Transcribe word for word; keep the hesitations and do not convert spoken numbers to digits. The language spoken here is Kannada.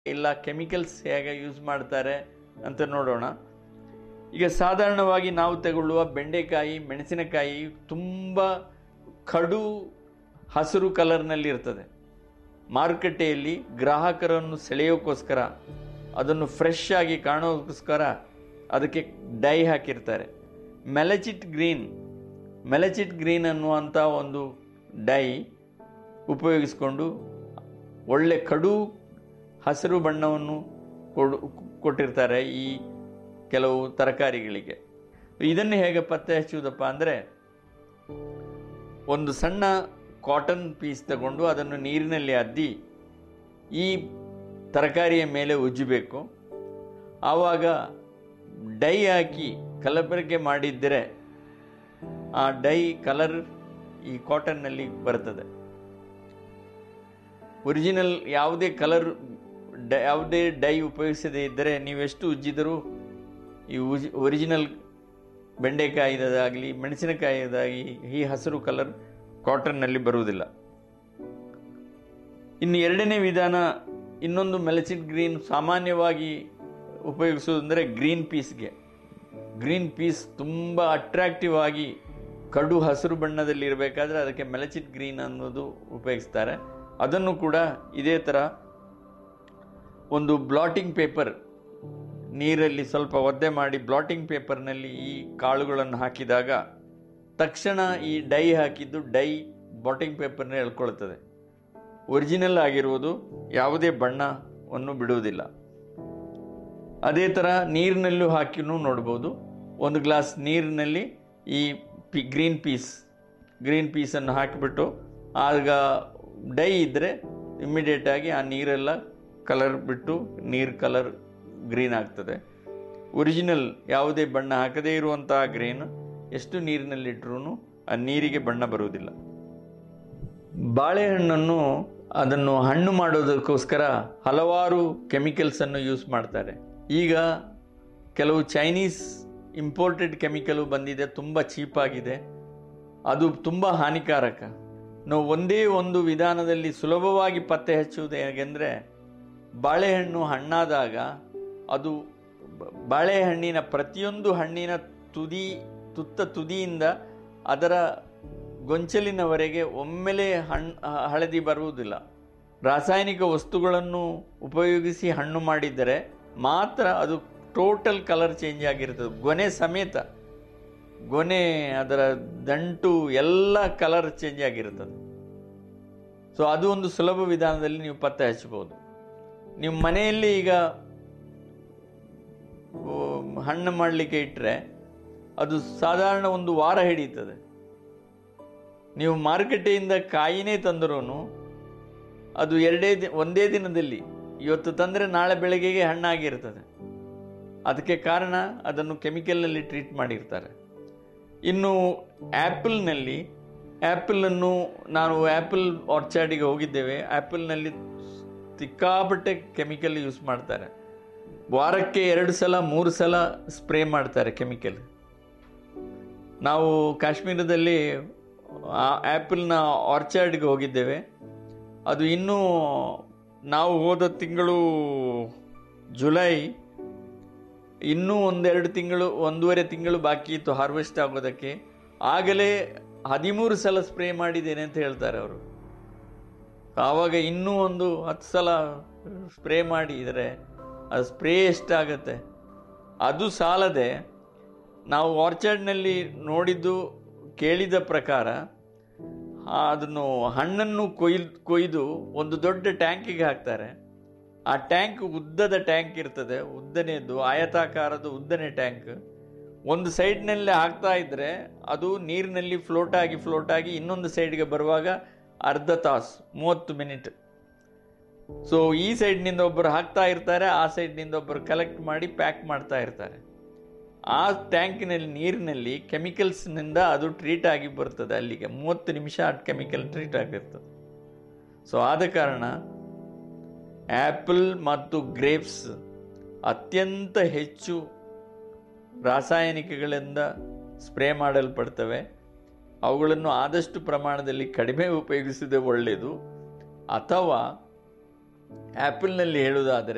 ಇಲ್ಲ ಕೆಮಿಕಲ್ಸ್ ಹೇಗೆ ಯೂಸ್ ಮಾಡ್ತಾರೆ ಅಂತ ನೋಡೋಣ. ಈಗ ಸಾಧಾರಣವಾಗಿ ನಾವು ತಗೊಳ್ಳುವ ಬೆಂಡೆಕಾಯಿ, ಮೆಣಸಿನಕಾಯಿ ತುಂಬ ಕಡು ಹಸಿರು ಕಲರ್ನಲ್ಲಿ ಇರ್ತದೆ. ಮಾರುಕಟ್ಟೆಯಲ್ಲಿ ಗ್ರಾಹಕರನ್ನು ಸೆಳೆಯೋಕ್ಕೋಸ್ಕರ, ಅದನ್ನು ಫ್ರೆಶ್ ಆಗಿ ಕಾಣೋಕ್ಕೋಸ್ಕರ ಅದಕ್ಕೆ ಡೈ ಹಾಕಿರ್ತಾರೆ. ಮೆಲಚಿಟ್ ಗ್ರೀನ್ ಮೆಲಚಿಟ್ ಗ್ರೀನ್ ಅನ್ನುವಂಥ ಒಂದು ಡೈ ಉಪಯೋಗಿಸಿಕೊಂಡು ಒಳ್ಳೆ ಕಡು ಹಸಿರು ಬಣ್ಣವನ್ನು ಕೊಡು ಕೊಟ್ಟಿರ್ತಾರೆ ಈ ಕೆಲವು ತರಕಾರಿಗಳಿಗೆ. ಇದನ್ನು ಹೇಗೆ ಪತ್ತೆ ಹಚ್ಚುವುದಪ್ಪ ಅಂದರೆ, ಒಂದು ಸಣ್ಣ ಕಾಟನ್ ಪೀಸ್ ತಗೊಂಡು ಅದನ್ನು ನೀರಿನಲ್ಲಿ ಅದ್ದಿ ಈ ತರಕಾರಿಯ ಮೇಲೆ ಉಜ್ಜಬೇಕು. ಆವಾಗ ಡೈ ಹಾಕಿ ಕಲಬೆರಕೆ ಮಾಡಿದ್ದರೆ ಆ ಡೈ ಕಲರ್ ಈ ಕಾಟನ್ನಲ್ಲಿ ಬರ್ತದೆ. ಒರಿಜಿನಲ್ ಯಾವುದೇ ಕಲರ್ ಡ ಯಾವುದೇ ಡೈ ಉಪಯೋಗಿಸದೇ ಇದ್ದರೆ ನೀವೆಷ್ಟು ಉಜ್ಜಿದರೂ ಈ ಉಜ್ ಒರಿಜಿನಲ್ ಬೆಂಡೆಕಾಯಿದಾಗಲಿ ಮೆಣಸಿನಕಾಯಿದಾಗಿ ಈ ಹಸಿರು ಕಲರ್ ಕಾಟನ್ನಲ್ಲಿ ಬರುವುದಿಲ್ಲ. ಇನ್ನು ಎರಡನೇ ವಿಧಾನ, ಇನ್ನೊಂದು ಮೆಲಚಿಟ್ ಗ್ರೀನ್ ಸಾಮಾನ್ಯವಾಗಿ ಉಪಯೋಗಿಸುವುದಂದರೆ ಗ್ರೀನ್ ಪೀಸ್ಗೆ. ಗ್ರೀನ್ ಪೀಸ್ ತುಂಬ ಅಟ್ರಾಕ್ಟಿವ್ ಆಗಿ ಕಡು ಹಸಿರು ಬಣ್ಣದಲ್ಲಿ ಇರಬೇಕಾದ್ರೆ ಅದಕ್ಕೆ ಮೆಲಚಿಟ್ ಗ್ರೀನ್ ಅನ್ನೋದು ಉಪಯೋಗಿಸ್ತಾರೆ. ಅದನ್ನು ಕೂಡ ಇದೇ ಥರ ಒಂದು ಬ್ಲಾಟಿಂಗ್ ಪೇಪರ್ ನೀರಲ್ಲಿ ಸ್ವಲ್ಪ ಒದ್ದೆ ಮಾಡಿ ಬ್ಲಾಟಿಂಗ್ ಪೇಪರ್ನಲ್ಲಿ ಈ ಕಾಳುಗಳನ್ನು ಹಾಕಿದಾಗ ತಕ್ಷಣ ಈ ಡೈ ಹಾಕಿದ್ದು ಡೈ ಬ್ಲಾಟಿಂಗ್ ಪೇಪರ್ನ ಎಳ್ಕೊಳ್ತದೆ. ಒರಿಜಿನಲ್ ಆಗಿರುವುದು ಯಾವುದೇ ಬಣ್ಣವನ್ನು ಬಿಡುವುದಿಲ್ಲ. ಅದೇ ಥರ ನೀರಿನಲ್ಲೂ ಹಾಕಿನೂ ನೋಡ್ಬೋದು. ಒಂದು ಗ್ಲಾಸ್ ನೀರಿನಲ್ಲಿ ಈ ಪಿ ಗ್ರೀನ್ ಪೀಸ್ ಗ್ರೀನ್ ಪೀಸನ್ನು ಹಾಕಿಬಿಟ್ಟು ಆಗ ಡೈ ಇದ್ದರೆ ಇಮ್ಮಿಡಿಯೇಟಾಗಿ ಆ ನೀರೆಲ್ಲ ಕಲರ್ ಬಿಟ್ಟು ನೀರು ಕಲರ್ ಗ್ರೀನ್ ಆಗ್ತದೆ. ಒರಿಜಿನಲ್ ಯಾವುದೇ ಬಣ್ಣ ಹಾಕದೇ ಇರುವಂತಹ ಗ್ರೀನ್ ಎಷ್ಟು ನೀರಿನಲ್ಲಿಟ್ಟರೂ ಆ ನೀರಿಗೆ ಬಣ್ಣ ಬರುವುದಿಲ್ಲ. ಬಾಳೆಹಣ್ಣನ್ನು ಅದನ್ನು ಹಣ್ಣು ಮಾಡೋದಕ್ಕೋಸ್ಕರ ಹಲವಾರು ಕೆಮಿಕಲ್ಸನ್ನು ಯೂಸ್ ಮಾಡ್ತಾರೆ. ಈಗ ಕೆಲವು ಚೈನೀಸ್ ಇಂಪೋರ್ಟೆಡ್ ಕೆಮಿಕಲು ಬಂದಿದೆ, ತುಂಬ ಚೀಪಾಗಿದೆ. ಅದು ತುಂಬ ಹಾನಿಕಾರಕ. ನಾವು ಒಂದೇ ಒಂದು ವಿಧಾನದಲ್ಲಿ ಸುಲಭವಾಗಿ ಪತ್ತೆ ಹಚ್ಚುವುದು ಹೇಗೆಂದರೆ, ಬಾಳೆಹಣ್ಣು ಹಣ್ಣಾದಾಗ ಅದು ಬಾಳೆಹಣ್ಣಿನ ಪ್ರತಿಯೊಂದು ಹಣ್ಣಿನ ತುದಿ ತುತ್ತ ತುದಿಯಿಂದ ಅದರ ಗೊಂಚಲಿನವರೆಗೆ ಒಮ್ಮೆಲೆ ಹಣ್ಣು ಹಳದಿ ಬರುವುದಿಲ್ಲ. ರಾಸಾಯನಿಕ ವಸ್ತುಗಳನ್ನು ಉಪಯೋಗಿಸಿ ಹಣ್ಣು ಮಾಡಿದರೆ ಮಾತ್ರ ಅದು ಟೋಟಲ್ ಕಲರ್ ಚೇಂಜ್ ಆಗಿರ್ತದೆ. ಗೊನೆ ಸಮೇತ, ಗೊನೆ ಅದರ ದಂಟು ಎಲ್ಲ ಕಲರ್ ಚೇಂಜ್ ಆಗಿರ್ತದೆ. ಸೊ ಅದು ಒಂದು ಸುಲಭ ವಿಧಾನದಲ್ಲಿ ನೀವು ಪತ್ತೆ ಹಚ್ಚಬಹುದು. ನೀವು ಮನೆಯಲ್ಲಿ ಈಗ ಹಣ್ಣು ಮಾಡಲಿಕ್ಕೆ ಇಟ್ಟರೆ ಅದು ಸಾಧಾರಣ ಒಂದು ವಾರ ಹಿಡಿಯುತ್ತದೆ. ನೀವು ಮಾರುಕಟ್ಟೆಯಿಂದ ಕಾಯಿನೇ ತಂದರೂ ಅದು ಎರಡೇ ದಿ ಒಂದೇ ದಿನದಲ್ಲಿ, ಇವತ್ತು ತಂದರೆ ನಾಳೆ ಬೆಳಗ್ಗೆಗೆ ಹಣ್ಣಾಗಿರ್ತದೆ. ಅದಕ್ಕೆ ಕಾರಣ ಅದನ್ನು ಕೆಮಿಕಲ್ನಲ್ಲಿ ಟ್ರೀಟ್ ಮಾಡಿರ್ತಾರೆ. ಇನ್ನು ಆ್ಯಪಲ್ನಲ್ಲಿ ಆ್ಯಪಲನ್ನು ನಾನು ಆ್ಯಪಲ್ ಆರ್ಚಾರ್ಡಿಗೆ ಹೋಗಿದ್ದೇವೆ. ಆ್ಯಪಲ್ನಲ್ಲಿ ಸಿಕ್ಕಾಪಟ್ಟೆ ಕೆಮಿಕಲ್ ಯೂಸ್ ಮಾಡ್ತಾರೆ. ವಾರಕ್ಕೆ ಎರಡು ಸಲ ಮೂರು ಸಲ ಸ್ಪ್ರೇ ಮಾಡ್ತಾರೆ ಕೆಮಿಕಲ್. ನಾವು ಕಾಶ್ಮೀರದಲ್ಲಿ ಆ ಆ್ಯಪಲ್ನ ಆರ್ಚಾರ್ಡ್ಗೆ ಹೋಗಿದ್ದೇವೆ. ಅದು ಇನ್ನೂ ನಾವು ಹೋದ ತಿಂಗಳು ಜುಲೈ, ಇನ್ನೂ ಒಂದೆರಡು ತಿಂಗಳು ಒಂದೂವರೆ ತಿಂಗಳು ಬಾಕಿ ಇತ್ತು ಹಾರ್ವೆಸ್ಟ್ ಆಗೋದಕ್ಕೆ. ಆಗಲೇ ಹದಿಮೂರು ಸಲ ಸ್ಪ್ರೇ ಮಾಡಿದ್ದೇನೆ ಅಂತ ಹೇಳ್ತಾರೆ ಅವರು. ಆವಾಗ ಇನ್ನೂ ಒಂದು ಹತ್ತು ಸಲ ಸ್ಪ್ರೇ ಮಾಡಿದರೆ ಅದು ಸ್ಪ್ರೇ ಎಷ್ಟಾಗತ್ತೆ? ಅದು ಸಾಲದೆ ನಾವು ಆರ್ಚಾರ್ಡ್ನಲ್ಲಿ ನೋಡಿದ್ದು ಕೇಳಿದ ಪ್ರಕಾರ ಅದನ್ನು ಹಣ್ಣನ್ನು ಕೊಯ್ದು ಕೊಯ್ದು ಒಂದು ದೊಡ್ಡ ಟ್ಯಾಂಕಿಗೆ ಹಾಕ್ತಾರೆ. ಆ ಟ್ಯಾಂಕ್ ಉದ್ದದ ಟ್ಯಾಂಕ್ ಇರ್ತದೆ, ಉದ್ದನೇದು ಆಯತಾಕಾರದ ಉದ್ದನೆ ಟ್ಯಾಂಕ್. ಒಂದು ಸೈಡ್ನಲ್ಲಿ ಹಾಕ್ತಾ ಇದ್ದರೆ ಅದು ನೀರಿನಲ್ಲಿ ಫ್ಲೋಟ್ ಆಗಿ ಫ್ಲೋಟ್ ಆಗಿ ಇನ್ನೊಂದು ಸೈಡ್ಗೆ ಬರುವಾಗ ಅರ್ಧ ತಾಸು ಮೂವತ್ತು ಮಿನಿಟ್. ಸೊ ಈ ಸೈಡ್ನಿಂದ ಒಬ್ಬರು ಹಾಕ್ತಾ ಇರ್ತಾರೆ, ಆ ಸೈಡ್ನಿಂದ ಒಬ್ಬರು ಕಲೆಕ್ಟ್ ಮಾಡಿ ಪ್ಯಾಕ್ ಮಾಡ್ತಾ ಇರ್ತಾರೆ. ಆ ಟ್ಯಾಂಕಿನಲ್ಲಿ ನೀರಿನಲ್ಲಿ ಕೆಮಿಕಲ್ಸ್ನಿಂದ ಅದು ಟ್ರೀಟ್ ಆಗಿ ಬರ್ತದೆ. ಅಲ್ಲಿಗೆ ಮೂವತ್ತು ನಿಮಿಷ ಆ ಕೆಮಿಕಲ್ ಟ್ರೀಟ್ ಆಗಿರ್ತದೆ. ಸೊ ಆದ ಕಾರಣ ಆ್ಯಪಲ್ ಮತ್ತು ಗ್ರೇಪ್ಸ್ ಅತ್ಯಂತ ಹೆಚ್ಚು ರಾಸಾಯನಿಕಗಳಿಂದ ಸ್ಪ್ರೇ ಮಾಡಲ್ಪಡ್ತವೆ. ಅವುಗಳನ್ನು ಆದಷ್ಟು ಪ್ರಮಾಣದಲ್ಲಿ ಕಡಿಮೆ ಉಪಯೋಗಿಸಿದರೆ ಒಳ್ಳೆಯದು. ಅಥವಾ ಆ್ಯಪಲ್ನಲ್ಲಿ ಹೇಳುವುದಾದರೆ